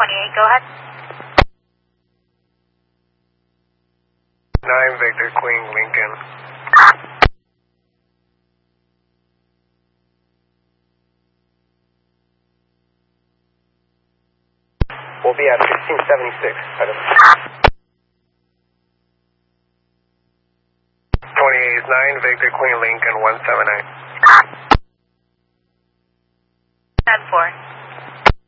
28, go ahead. 9 Victor Queen Lincoln. We'll be at 1676. 28 9 Victor Queen Lincoln 179.